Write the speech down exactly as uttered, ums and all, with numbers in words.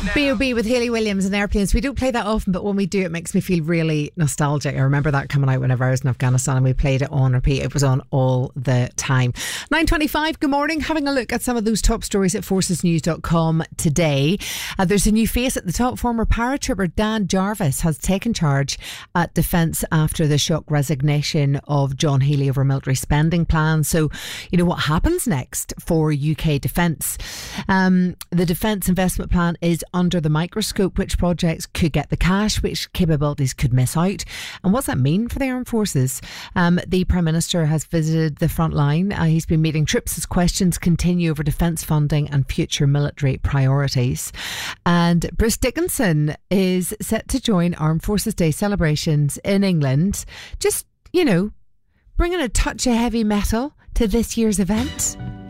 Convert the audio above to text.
B O B with Hayley Williams and Airplanes. We don't play that often, but when we do, it makes me feel really nostalgic. I remember that coming out whenever I was in Afghanistan and we played it on repeat. It was on all the time. nine twenty-five, good morning. Having a look at some of those top stories at forces news dot com today. Uh, there's a new face at the top. Former paratrooper Dan Jarvis has taken charge at Defence after the shock resignation of John Healey over military spending plans. So, you know, what happens next for U K Defence? Um, the Defence Investment Plan is under the microscope. Which projects could get the cash? Which capabilities could miss out? And what's that mean for the armed forces? Um, the Prime Minister has visited the front line. Uh, he's been meeting troops as questions continue over defence funding and future military priorities. And Bruce Dickinson is set to join Armed Forces Day celebrations in England. Just, you know, bringing a touch of heavy metal to this year's event.